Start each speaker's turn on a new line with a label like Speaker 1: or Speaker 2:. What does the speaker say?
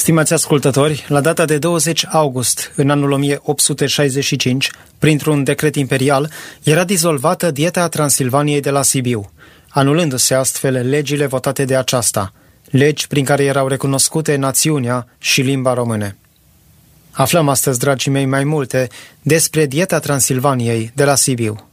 Speaker 1: Stimați ascultători, la data de 20 august, în anul 1865, printr-un decret imperial, era dizolvată Dieta Transilvaniei de la Sibiu, anulându-se astfel legile votate de aceasta, legi prin care erau recunoscute națiunea și limba române. Aflăm astăzi, dragii mei, mai multe despre Dieta Transilvaniei de la Sibiu.